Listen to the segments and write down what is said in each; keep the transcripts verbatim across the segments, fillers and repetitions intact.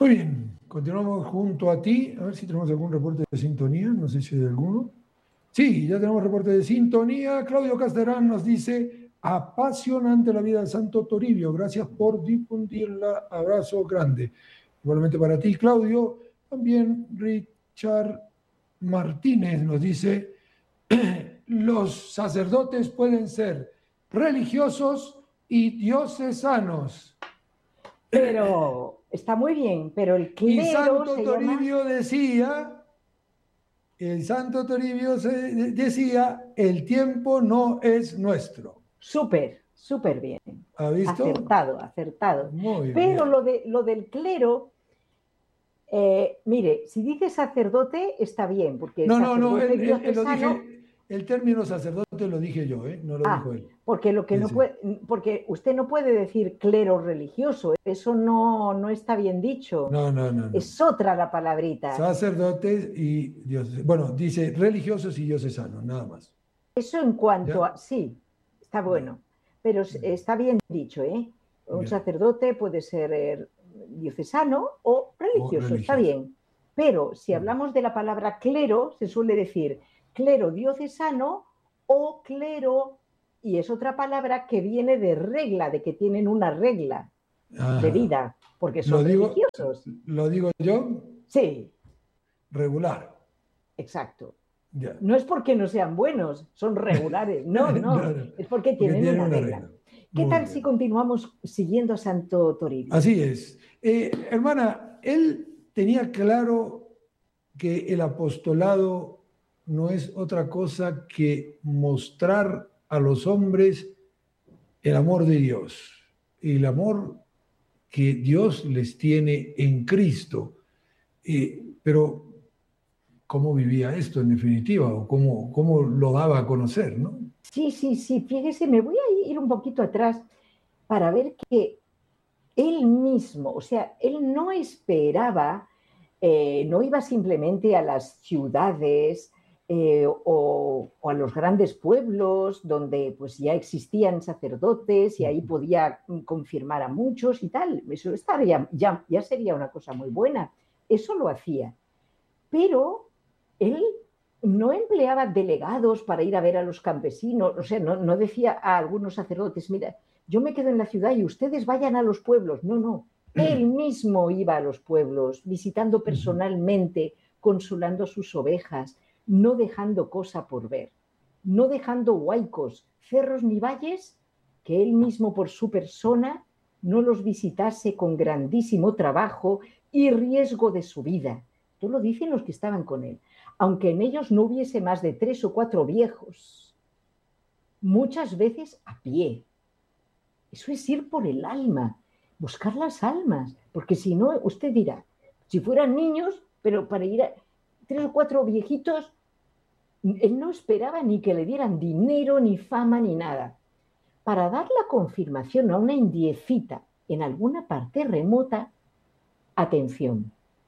Muy bien, continuamos junto a ti. A ver si tenemos algún reporte de sintonía. No sé si hay alguno. Sí, ya tenemos reporte de sintonía. Claudio Casterán nos dice: apasionante la vida de Santo Toribio. Gracias por difundirla. Abrazo grande. Igualmente para ti, Claudio. También Richard Martínez nos dice: los sacerdotes pueden ser religiosos y diocesanos. Pero está muy bien, pero el Y clero Santo se llama... Toribio decía, el Santo Toribio se decía, el tiempo no es nuestro. Súper, súper bien. ¿Ha visto? Acertado, acertado. Muy Pero bien. lo, de, lo del clero, eh, mire, si dice sacerdote está bien, porque No, no, no, sacerdote él, él- él lo diocesano... dije, el término sacerdote lo dije yo, ¿eh? No lo Ah, dijo él. porque lo que Sí, no sí. puede, porque usted no puede decir clero religioso, eso no, no está bien dicho. No, no, no, no. Es otra la palabrita. Sacerdotes y dioses. Bueno, dice religiosos y diocesanos, nada más. Eso en cuanto ¿Ya? a, sí, está Ya. bueno, pero está bien dicho, ¿eh? Un Bien. sacerdote puede ser eh, diocesano o O religioso, está religioso. bien. Pero si hablamos de la palabra clero, se suele decir clero diocesano o clero, y es otra palabra que viene de regla, de que tienen una regla de Ajá. vida, porque Lo son digo, religiosos. lo digo yo, Sí, regular. exacto. Ya. No es porque no sean buenos, son regulares. No, No, no, no, es porque porque tienen tiene una una regla. regla. ¿Qué Muy tal si bien. continuamos siguiendo a Santo Toribio? Así es. Eh, hermana, él tenía claro que el apostolado no es otra cosa que mostrar a los hombres el amor de Dios, el amor que Dios les tiene en Cristo. Eh, pero, ¿cómo vivía esto en definitiva? ¿O cómo, cómo lo daba a conocer, no? Sí, sí, sí, fíjese, me voy a ir un poquito atrás para ver que él mismo, o sea, él no esperaba, eh, no iba simplemente a las ciudades eh, o, o a los grandes pueblos donde pues ya existían sacerdotes y ahí podía confirmar a muchos y tal. Eso estaría, ya, ya sería una cosa muy buena. Eso lo hacía. Pero él no empleaba delegados para ir a ver a los campesinos, o sea, no, no decía a algunos sacerdotes, mira, yo me quedo en la ciudad y ustedes vayan a los pueblos. No, no. Él mismo iba a los pueblos, visitando personalmente, consolando a sus ovejas, no dejando cosa por ver, no dejando huaicos, cerros ni valles, que él mismo por su persona no los visitase con grandísimo trabajo y riesgo de su vida. Esto lo dicen los que estaban con él. Aunque en ellos no hubiese más de tres o cuatro viejos, muchas veces a pie. Eso es ir por el alma, buscar las almas, porque si no, usted dirá, si fueran niños, pero para ir a tres o cuatro viejitos, él no esperaba ni que le dieran dinero, ni fama, ni nada. Para dar la confirmación a una indiecita en alguna parte remota, atención,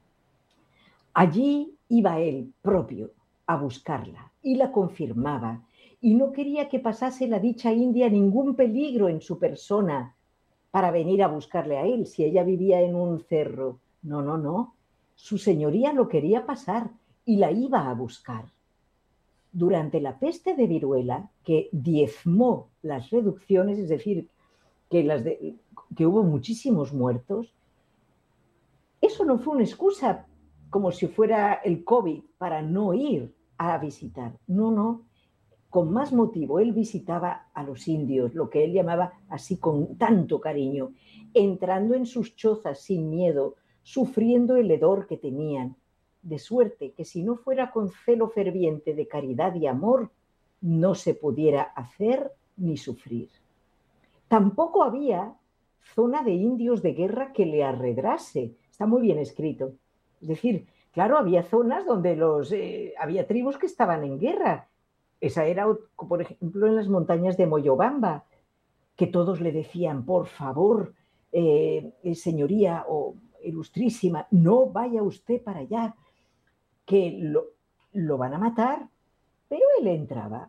allí iba él propio a buscarla y la confirmaba y no quería que pasase la dicha india ningún peligro en su persona para venir a buscarle a él si ella vivía en un cerro. No, no, no. Su señoría lo quería pasar y la iba a buscar. Durante la peste de viruela, que diezmó las reducciones, es decir, que, las de, que hubo muchísimos muertos, eso no fue una excusa como si fuera el COVID para no ir a visitar. No, no. Con más motivo, él visitaba a los indios, lo que él llamaba así con tanto cariño, entrando en sus chozas sin miedo, sufriendo el hedor que tenían, de suerte que si no fuera con celo ferviente de caridad y amor, no se pudiera hacer ni sufrir. Tampoco había zona de indios de guerra que le arredrase. Está muy bien escrito. Es decir, claro, había zonas donde los, eh, había tribus que estaban en guerra. Esa era, por ejemplo, en las montañas de Moyobamba, que todos le decían, por favor, eh, señoría o ilustrísima, no vaya usted para allá, que lo, lo van a matar. Pero él entraba.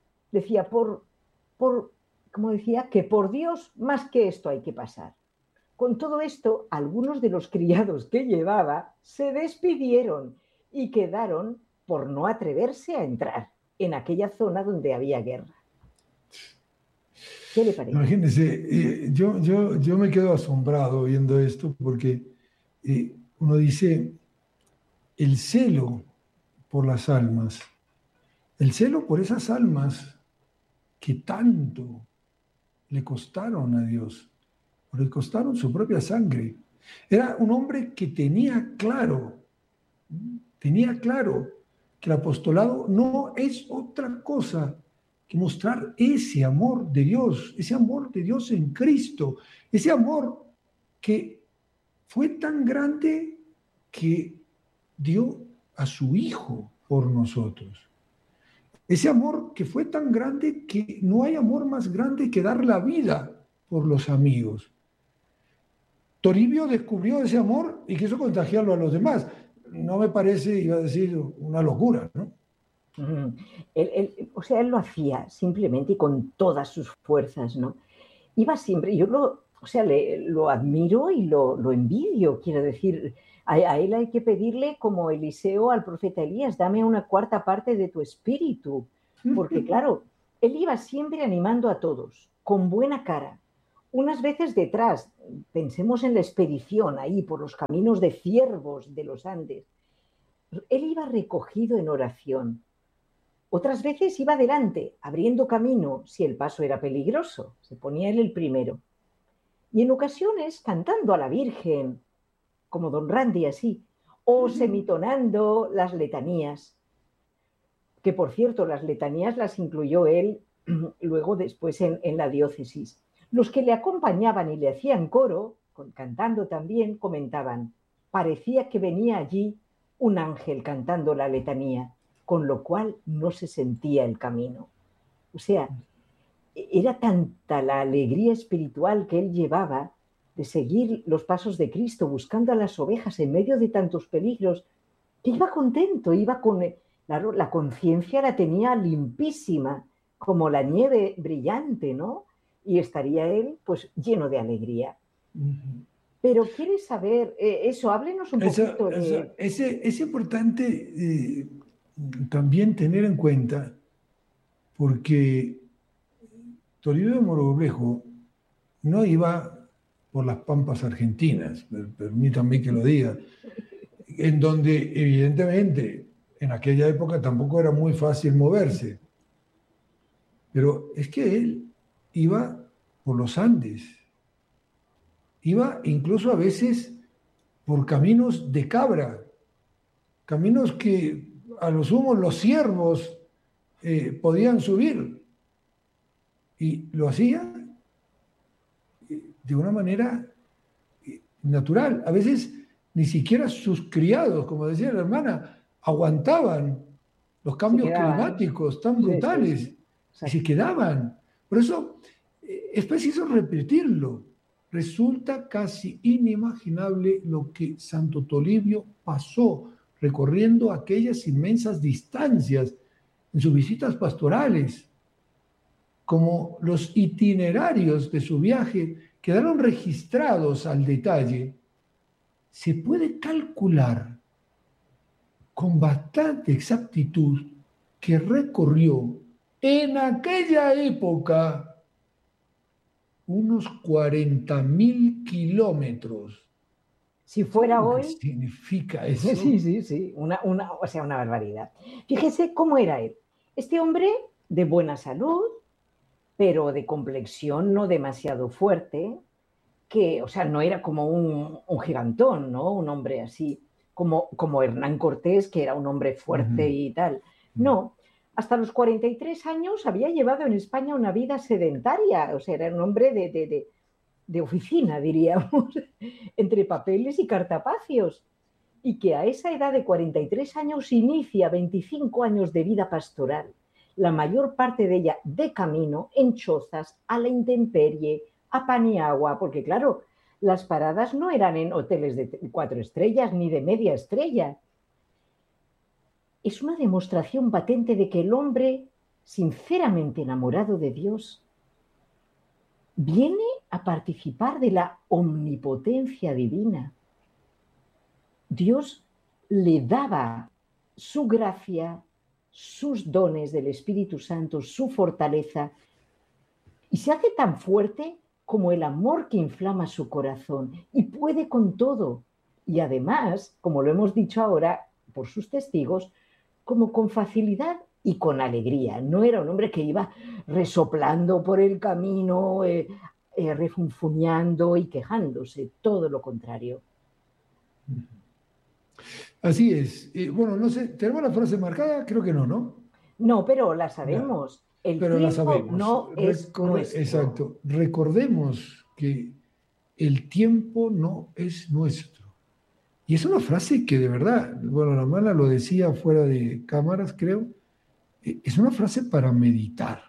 Decía, por, por, como decía, que por Dios, más que esto hay que pasar. Con todo esto, algunos de los criados que llevaba se despidieron y quedaron por no atreverse a entrar en aquella zona donde había guerra. ¿Qué le parece? Imagínense, eh, yo, yo, yo me quedo asombrado viendo esto porque eh, uno dice, el celo por las almas, el celo por esas almas que tanto le costaron a Dios, le costaron su propia sangre. Era un hombre que tenía claro, tenía claro que el apostolado no es otra cosa que mostrar ese amor de Dios, ese amor de Dios en Cristo, ese amor que fue tan grande que dio a su Hijo por nosotros. Ese amor que fue tan grande que no hay amor más grande que dar la vida por los amigos. Toribio descubrió ese amor y quiso contagiarlo a los demás. No me parece, iba a decir, una locura, ¿no? Mm. Él, él, o sea, él lo hacía simplemente y con todas sus fuerzas, ¿no? Iba siempre, yo lo, o sea, le, lo admiro y lo, lo envidio, quiero decir, a, a él hay que pedirle como Eliseo al profeta Elías, dame una cuarta parte de tu espíritu, porque claro, él iba siempre animando a todos, con buena cara, unas veces detrás, pensemos en la expedición ahí por los caminos de ciervos de los Andes, él iba recogido en oración. Otras veces iba adelante, abriendo camino si el paso era peligroso, se ponía él el primero. Y en ocasiones cantando a la Virgen, como don Randy así, o semitonando las letanías, que por cierto las letanías las incluyó él luego después en, en la diócesis. Los que le acompañaban y le hacían coro, cantando también, comentaban, parecía que venía allí un ángel cantando la letanía, con lo cual no se sentía el camino. O sea, era tanta la alegría espiritual que él llevaba de seguir los pasos de Cristo, buscando a las ovejas en medio de tantos peligros, que iba contento, iba con... Claro, la conciencia la tenía limpísima, como la nieve brillante, ¿no? Y estaría él, pues, lleno de alegría. Uh-huh. Pero ¿quieres saber eh, eso? Háblenos un eso, poquito de... Eso, es, es importante eh, también tener en cuenta, porque Toribio de Mogrovejo no iba por las pampas argentinas, permítanme que lo diga, en donde evidentemente en aquella época tampoco era muy fácil moverse, pero es que él iba por los Andes, iba incluso a veces por caminos de cabra, caminos que a lo sumo los ciervos eh, podían subir, y lo hacía de una manera natural. A veces ni siquiera sus criados, como decía la hermana, aguantaban los cambios climáticos tan brutales, sí, sí, sí. Y se quedaban. Por eso es preciso repetirlo. Resulta casi inimaginable lo que Santo Toribio pasó recorriendo aquellas inmensas distancias en sus visitas pastorales, como los itinerarios de su viaje quedaron registrados al detalle. Se puede calcular con bastante exactitud que recorrió en aquella época unos cuarenta mil kilómetros. Si fuera hoy... ¿Qué significa eso? Sí, sí, sí, una, una, o sea, una barbaridad. Fíjese cómo era él. Este hombre de buena salud, pero de complexión no demasiado fuerte, que, o sea, no era como un, un gigantón, ¿no? Un hombre así, como, como Hernán Cortés, que era un hombre fuerte uh-huh. y tal. No, hasta los cuarenta y tres años había llevado en España una vida sedentaria, o sea, era un hombre de, de, de, de oficina, diríamos, entre papeles y cartapacios, y que a esa edad de cuarenta y tres años inicia veinticinco años de vida pastoral, la mayor parte de ella de camino, en chozas, a la intemperie, a pan y agua, porque claro, las paradas no eran en hoteles de cuatro estrellas ni de media estrella. Es una demostración patente de que el hombre, sinceramente enamorado de Dios, viene a participar de la omnipotencia divina. Dios le daba su gracia, sus dones del Espíritu Santo, su fortaleza, y se hace tan fuerte como el amor que inflama su corazón, y puede con todo. Y además, como lo hemos dicho ahora por sus testigos, como con facilidad y con alegría. No era un hombre que iba resoplando por el camino, eh, eh, refunfuñando y quejándose, todo lo contrario. Así es. Eh, bueno, no sé, ¿tenemos la frase marcada? Creo que no, ¿no? No, pero la Ya, sabemos. El pero la tiempo sabemos. no es Recorde- nuestro. exacto. Recordemos que el tiempo no es nuestro. Y es una frase que de verdad, bueno, la mala lo decía fuera de cámaras, creo, eh, es una frase para meditar,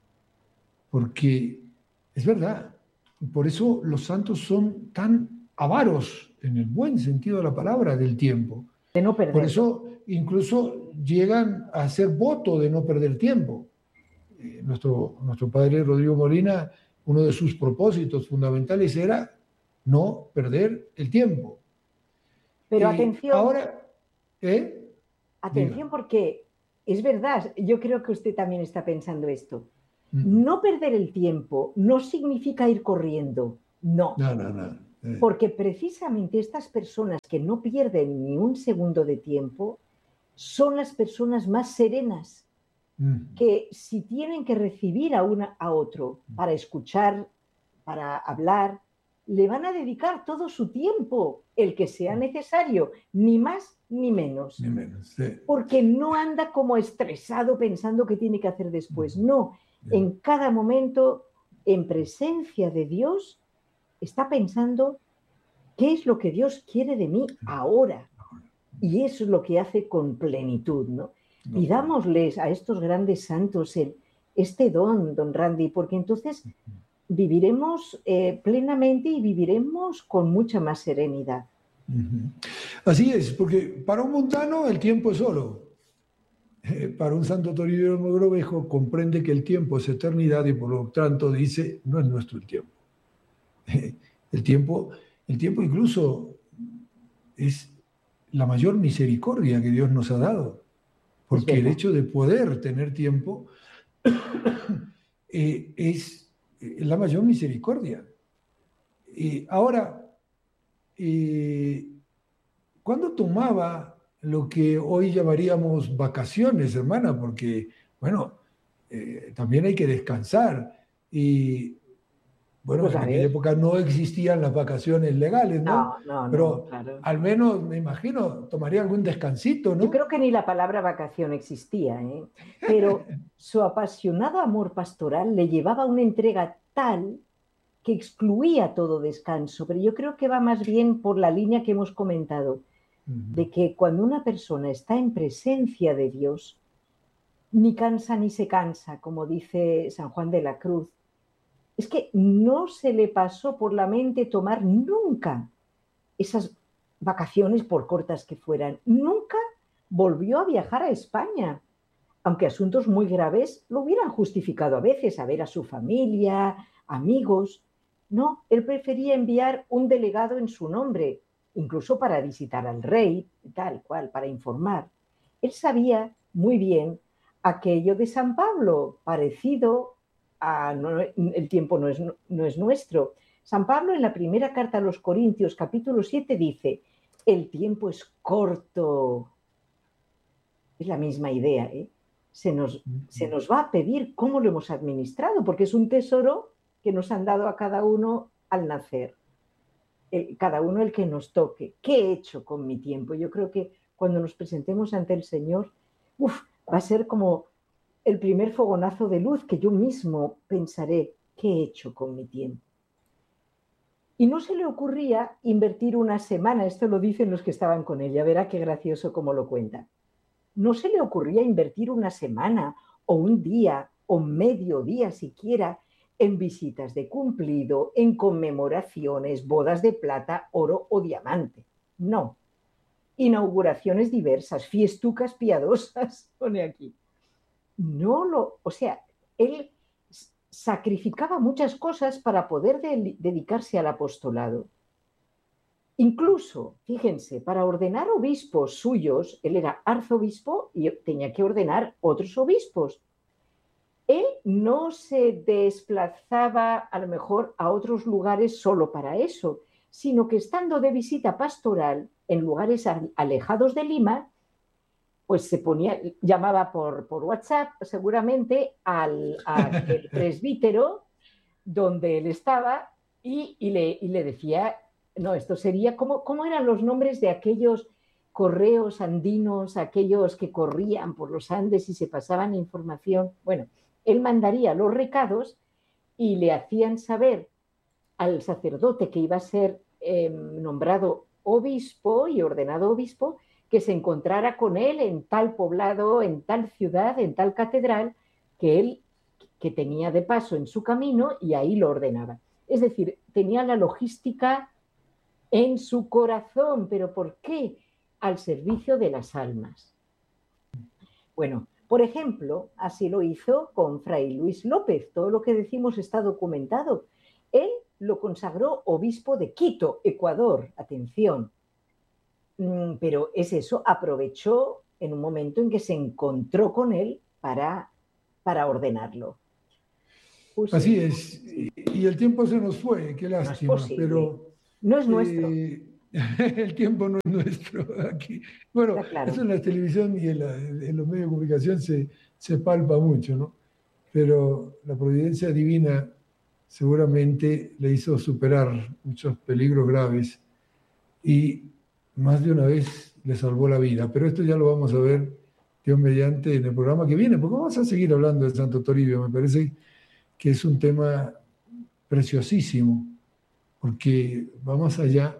porque es verdad. Por eso los santos son tan avaros, en el buen sentido de la palabra, del tiempo. De no Por perderlo. eso incluso llegan a hacer voto de no perder tiempo. Eh, nuestro, nuestro padre Rodrigo Molina, uno de sus propósitos fundamentales era no perder el tiempo. Pero Y atención, ahora, ¿eh? Diga. atención porque es verdad, yo creo que usted también está pensando esto. Mm. No perder el tiempo no significa ir corriendo, no. No, no, no. Eh. Porque precisamente estas personas que no pierden ni un segundo de tiempo son las personas más serenas, Mm. que si tienen que recibir a una a otro para escuchar, para hablar, le van a dedicar todo su tiempo, el que sea necesario, ni más ni menos. Ni menos. Sí. Porque no anda como estresado pensando qué tiene que hacer después. No, en cada momento, en presencia de Dios, está pensando qué es lo que Dios quiere de mí ahora. Y eso es lo que hace con plenitud, ¿no? Pidámosles a estos grandes santos el, este don, don Randy, porque entonces viviremos eh, plenamente y viviremos con mucha más serenidad. Así es, porque para un mundano el tiempo es oro. Eh, para un santo Toribio Mogrovejo comprende que el tiempo es eternidad y por lo tanto dice, no es nuestro el tiempo. El tiempo, el tiempo incluso es la mayor misericordia que Dios nos ha dado, porque el hecho de poder tener tiempo eh, es la mayor misericordia. Eh, ahora, eh, ¿cuándo tomaba lo que hoy llamaríamos vacaciones, hermana? Porque, bueno, eh, también hay que descansar. Y, bueno, Pues en a aquella ver, época no existían las vacaciones legales, ¿no? no, no, no, Pero claro. al menos, me imagino, tomaría algún descansito, ¿no? Yo creo que ni la palabra vacación existía, ¿eh? Pero su apasionado amor pastoral le llevaba a una entrega tal que excluía todo descanso. Pero yo creo que va más bien por la línea que hemos comentado, de que cuando una persona está en presencia de Dios, ni cansa ni se cansa, como dice San Juan de la Cruz. Es que no se le pasó por la mente tomar nunca esas vacaciones, por cortas que fueran. Nunca volvió a viajar a España, aunque asuntos muy graves lo hubieran justificado a veces, a ver a su familia, amigos. No, él prefería enviar un delegado en su nombre, incluso para visitar al rey, tal cual, para informar. Él sabía muy bien aquello de San Pablo, parecido a no, el tiempo no es, no es nuestro. San Pablo en la primera carta a los Corintios, capítulo siete, dice, el tiempo es corto. Es la misma idea, ¿eh? Se nos, se nos va a pedir cómo lo hemos administrado, porque es un tesoro que nos han dado a cada uno al nacer. El, cada uno el que nos toque. ¿Qué he hecho con mi tiempo? Yo creo que cuando nos presentemos ante el Señor, uf, va a ser como el primer fogonazo de luz que yo mismo pensaré, ¿qué he hecho con mi tiempo? Y no se le ocurría invertir una semana, esto lo dicen los que estaban con ella, verá qué gracioso como lo cuenta. No se le ocurría invertir una semana o un día o medio día siquiera en visitas de cumplido, en conmemoraciones, bodas de plata, oro o diamante. No. Inauguraciones diversas, fiestucas piadosas, pone aquí. No lo, o sea, él sacrificaba muchas cosas para poder de- dedicarse al apostolado. Incluso, fíjense, para ordenar obispos suyos, él era arzobispo y tenía que ordenar otros obispos. Él no se desplazaba a lo mejor a otros lugares solo para eso, sino que estando de visita pastoral en lugares alejados de Lima, pues se ponía, llamaba por, por WhatsApp seguramente al, al presbítero donde él estaba y, y, le, y le decía, no, esto sería, ¿cómo, ¿cómo eran los nombres de aquellos correos andinos, aquellos que corrían por los Andes y se pasaban información? Bueno, él mandaría los recados y le hacían saber al sacerdote que iba a ser eh, nombrado obispo y ordenado obispo, que se encontrara con él en tal poblado, en tal ciudad, en tal catedral, que él que tenía de paso en su camino y ahí lo ordenaba. Es decir, tenía la logística en su corazón, pero ¿por qué? Al servicio de las almas. Bueno, por ejemplo, así lo hizo con Fray Luis López. Todo lo que decimos está documentado. Él lo consagró obispo de Quito, Ecuador. Atención. Pero es eso, aprovechó en un momento en que se encontró con él para, para ordenarlo. Pues Así sí. es. Y el tiempo se nos fue, qué lástima. No es pero no es nuestro. Eh, el tiempo no es nuestro. Aquí. Bueno, claro. Eso en la televisión y en, la, en los medios de comunicación se, se palpa mucho, ¿no? Pero la providencia divina seguramente le hizo superar muchos peligros graves y más de una vez le salvó la vida. Pero esto ya lo vamos a ver, Dios mediante, en el programa que viene, porque vamos a seguir hablando de Santo Toribio. Me parece que es un tema preciosísimo, porque va más allá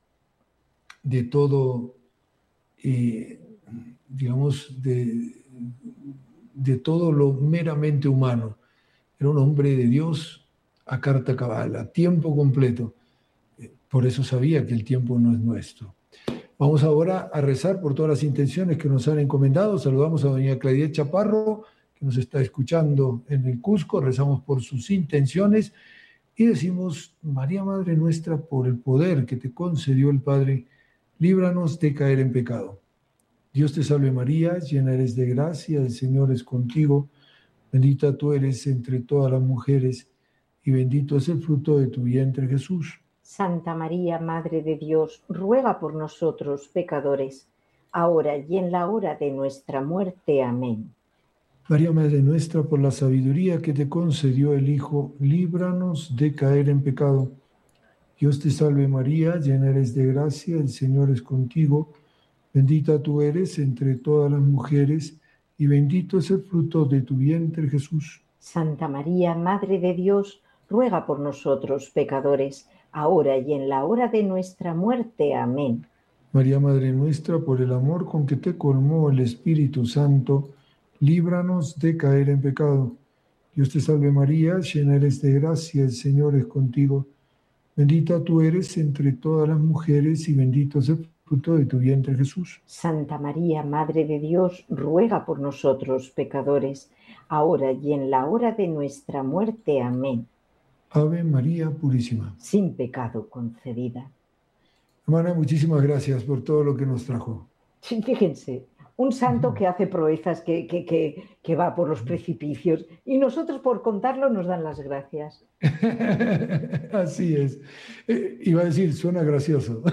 de todo, eh, digamos, de, de todo lo meramente humano. Era un hombre de Dios a carta cabal, a tiempo completo. Por eso sabía que el tiempo no es nuestro. Vamos ahora a rezar por todas las intenciones que nos han encomendado. Saludamos a doña Claudia Chaparro, que nos está escuchando en el Cusco. Rezamos por sus intenciones y decimos: María Madre nuestra, por el poder que te concedió el Padre, líbranos de caer en pecado. Dios te salve María, llena eres de gracia, el Señor es contigo. Bendita tú eres entre todas las mujeres y bendito es el fruto de tu vientre, Jesús. Santa María, Madre de Dios, ruega por nosotros pecadores, ahora y en la hora de nuestra muerte. Amén. María Madre nuestra, por la sabiduría que te concedió el Hijo, líbranos de caer en pecado. Dios te salve María, llena eres de gracia, el Señor es contigo. Bendita tú eres entre todas las mujeres y bendito es el fruto de tu vientre, Jesús. Santa María, Madre de Dios, ruega por nosotros pecadores, ahora y en la hora de nuestra muerte. Amén. María Madre nuestra, por el amor con que te colmó el Espíritu Santo, líbranos de caer en pecado. Dios te salve María, llena eres de gracia, el Señor es contigo. Bendita tú eres entre todas las mujeres y bendito es el fruto de tu vientre, Jesús. Santa María, Madre de Dios, ruega por nosotros pecadores, ahora y en la hora de nuestra muerte. Amén. Ave María Purísima. Sin pecado concebida. Hermana, muchísimas gracias por todo lo que nos trajo. Sí, fíjense, un santo que hace proezas, que, que, que, que va por los precipicios, y nosotros por contarlo nos dan las gracias. Así es. Eh, iba a decir, suena gracioso.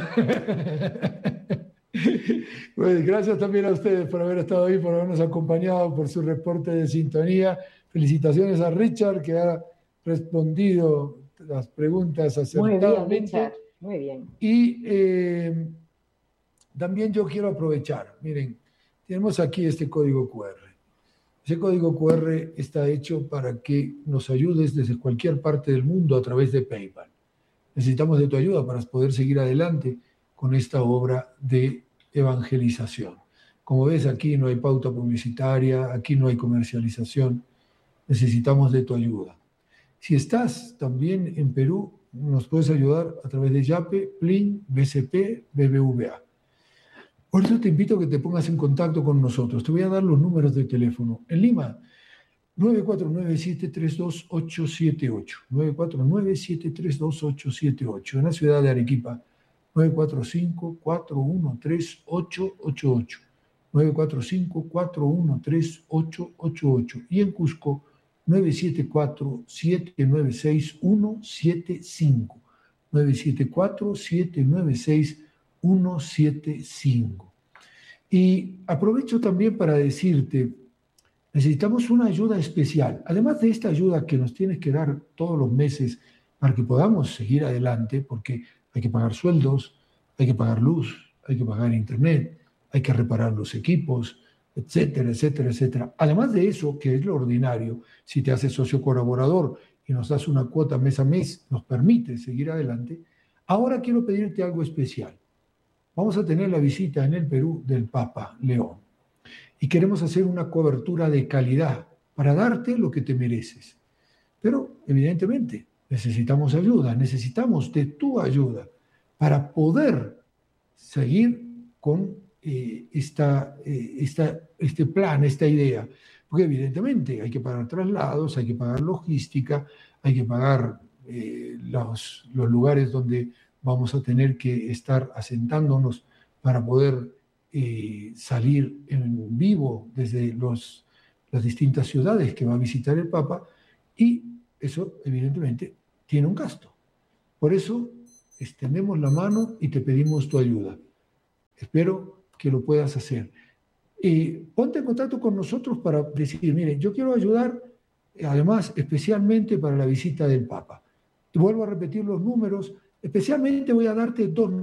Pues gracias también a ustedes por haber estado ahí, por habernos acompañado, por su reporte de sintonía. Felicitaciones a Richard, que ha respondido las preguntas acertadamente. Muy bien, Richard. Muy bien. Y eh, también yo quiero aprovechar, miren, tenemos aquí este código cu erre. Ese código cu erre está hecho para que nos ayudes desde cualquier parte del mundo a través de PayPal. Necesitamos de tu ayuda para poder seguir adelante con esta obra de evangelización. Como ves, aquí no hay pauta publicitaria, aquí no hay comercialización. Necesitamos de tu ayuda. Si estás también en Perú, nos puedes ayudar a través de Yape, Plin, B C P, B B V A. Por eso te invito a que te pongas en contacto con nosotros. Te voy a dar los números de teléfono. En Lima, nueve cuatro nueve, siete tres dos, ocho siete ocho. nueve cuatro nueve, siete tres dos, ocho siete ocho. En la ciudad de Arequipa, nueve cuatro cinco, cuatro uno tres, ocho ocho ocho. nueve cuatro cinco, cuatro uno tres, ocho ocho ocho. Y en Cusco, nueve siete cuatro, siete nueve seis, uno siete cinco. nueve siete cuatro, siete nueve seis, uno siete cinco. Y aprovecho también para decirte, necesitamos una ayuda especial. Además de esta ayuda que nos tienes que dar todos los meses para que podamos seguir adelante, porque hay que pagar sueldos, hay que pagar luz, hay que pagar internet, hay que reparar los equipos, etcétera, etcétera, etcétera. Además de eso, que es lo ordinario, si te haces socio colaborador y nos das una cuota mes a mes, nos permite seguir adelante. Ahora quiero pedirte algo especial. Vamos a tener la visita en el Perú del Papa León y queremos hacer una cobertura de calidad para darte lo que te mereces. Pero, evidentemente, necesitamos ayuda, necesitamos de tu ayuda para poder seguir con eh, esta, eh, esta, este plan, esta idea. Porque, evidentemente, hay que pagar traslados, hay que pagar logística, hay que pagar eh, los, los lugares donde vamos a tener que estar asentándonos para poder eh, salir en vivo desde los, las distintas ciudades que va a visitar el Papa, y eso evidentemente tiene un gasto. Por eso extendemos la mano y te pedimos tu ayuda. Espero que lo puedas hacer. Eh, ponte en contacto con nosotros para decir, mire, yo quiero ayudar, además, especialmente para la visita del Papa. Vuelvo a repetir los números. Especialmente voy a darte dos